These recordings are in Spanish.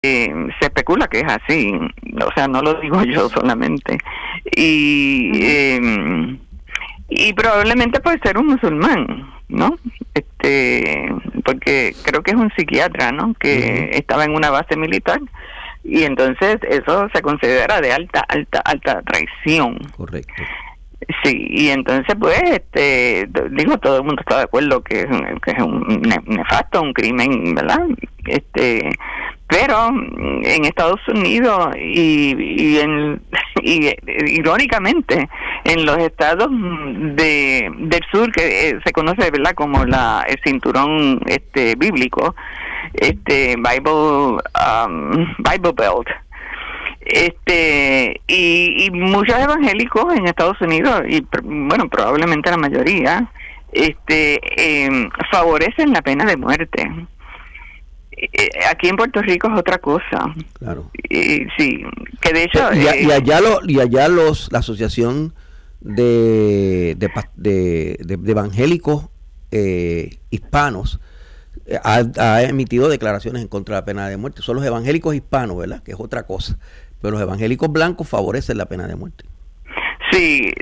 Se especula que es así, o sea, no lo digo yo solamente. Y probablemente puede ser un musulmán, ¿no? Porque creo que es un psiquiatra, ¿no? Que estaba en una base militar, y entonces eso se considera de alta traición. Correcto. Sí, y entonces pues todo el mundo está de acuerdo que es un nefasto, un crimen, ¿verdad? Pero en Estados Unidos y irónicamente en los estados del sur, que se conoce, ¿verdad?, como el cinturón bíblico, Bible Belt, y muchos evangélicos en Estados Unidos, y bueno, probablemente la mayoría, favorecen la pena de muerte. Aquí en Puerto Rico es otra cosa. Claro. Sí, que de hecho y allá la asociación de evangélicos hispanos ha emitido declaraciones en contra de la pena de muerte. Son los evangélicos hispanos, ¿verdad?, que es otra cosa, pero los evangélicos blancos favorecen la pena de muerte. Sí,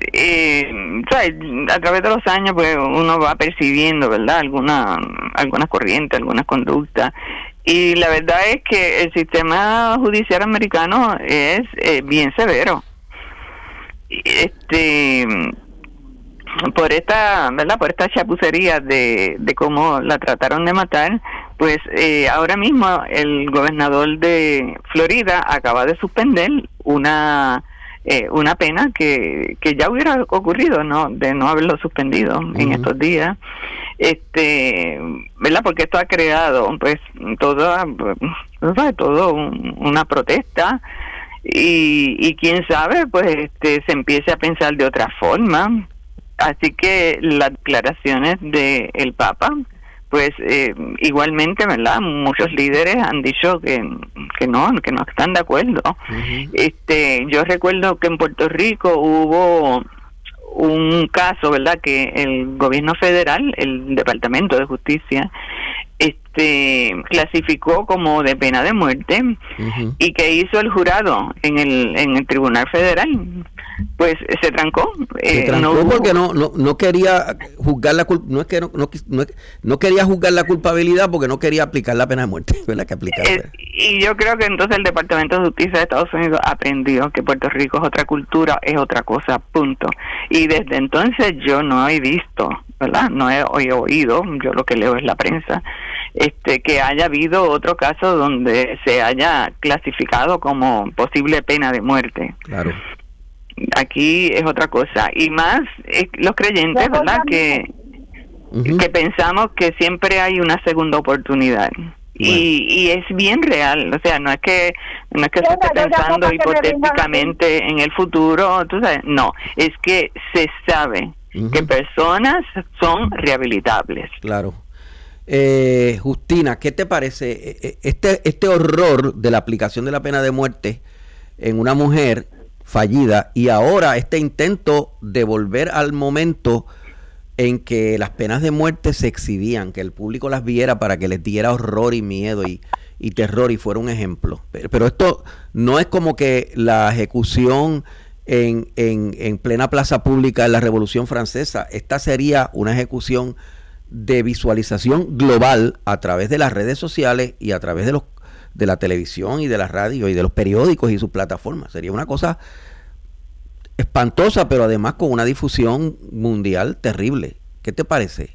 a través de los años pues uno va percibiendo, ¿verdad?, algunas corrientes, algunas conductas, y la verdad es que el sistema judicial americano es bien severo. Por esta chapucería de cómo la trataron de matar, pues ahora mismo el gobernador de Florida acaba de suspender una pena que ya hubiera ocurrido, ¿no?, de no haberlo suspendido en estos días, ¿verdad?, porque esto ha creado pues todo una protesta, y quién sabe pues se empiece a pensar de otra forma. Así que las declaraciones del Papa, pues igualmente, ¿verdad?, muchos líderes han dicho que no están de acuerdo. Yo recuerdo que en Puerto Rico hubo un caso, ¿verdad?, que el gobierno federal, el Departamento de Justicia, clasificó como de pena de muerte, y que hizo el jurado en el Tribunal Federal. Pues se trancó. Porque no quería juzgar no quería juzgar la culpabilidad, porque no quería aplicar la pena de muerte, ¿verdad?, que aplicar. Y yo creo que entonces el Departamento de Justicia de Estados Unidos aprendió que Puerto Rico es otra cultura, es otra cosa, punto. Y desde entonces yo no he visto, ¿verdad?, no he oído, yo lo que leo es la prensa, que haya habido otro caso donde se haya clasificado como posible pena de muerte. Claro. Aquí es otra cosa, y más los creyentes, ¿verdad?, que pensamos que siempre hay una segunda oportunidad. Bueno. Y es bien real, o sea, no es que se esté pensando hipotéticamente en el futuro, tú sabes, no, es que se sabe que personas son rehabilitables. Claro. Justina, ¿qué te parece este horror de la aplicación de la pena de muerte en una mujer fallida, y ahora este intento de volver al momento en que las penas de muerte se exhibían, que el público las viera para que les diera horror y miedo y terror y fuera un ejemplo? Pero esto no es como que la ejecución en plena plaza pública en la Revolución Francesa. Esta sería una ejecución de visualización global a través de las redes sociales y a través de la televisión y de la radio y de los periódicos y sus plataformas. Sería una cosa espantosa, pero además con una difusión mundial terrible. ¿Qué te parece?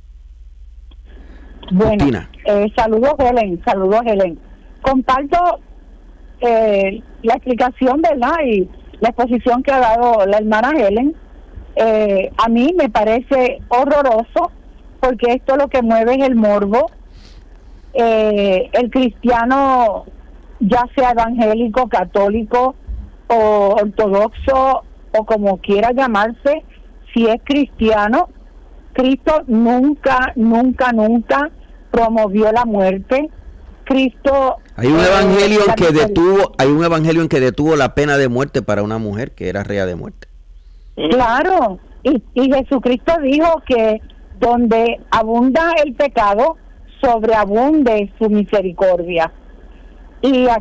Bueno, saludos Helen. Comparto la explicación, ¿verdad?, y la exposición que ha dado la hermana Helen. A mí me parece horroroso, porque esto lo que mueve es el morbo. El cristiano, ya sea evangélico, católico o ortodoxo o como quiera llamarse, si es cristiano, Cristo nunca promovió la muerte. Cristo hay un evangelio en que detuvo la pena de muerte para una mujer que era rea de muerte. Claro, y Jesucristo dijo que donde abunda el pecado, sobreabunde su misericordia. y